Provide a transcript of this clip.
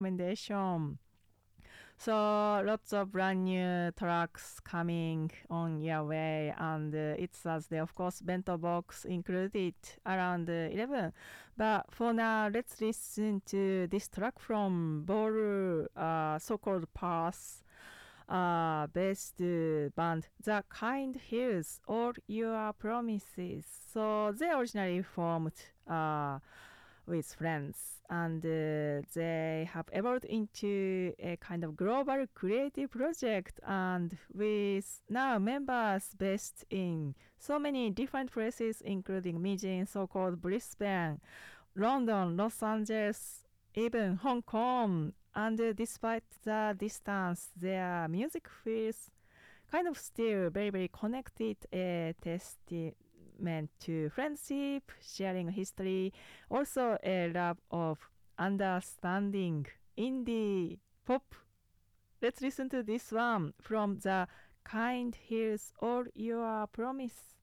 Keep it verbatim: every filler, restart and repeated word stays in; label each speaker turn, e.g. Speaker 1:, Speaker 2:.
Speaker 1: recommendation. So lots of brand new tracks coming on your way, and uh, it's Thursday. Of course, bento box included around uh, eleven. But for now, let's listen to this track from Boru, uh, so-called Pass. Uh, best uh, band, The Kind Hears All Your Promises. So they originally formed uh, with friends, and uh, they have evolved into a kind of global creative project, and with now members based in so many different places, including Mijin, so-called Brisbane, London, Los Angeles, even Hong Kong. And uh, despite the distance, their music feels kind of still very, very connected, a testament to friendship, sharing history, also a love of understanding indie pop. Let's listen to this one from The Kind Hears All Your Promise.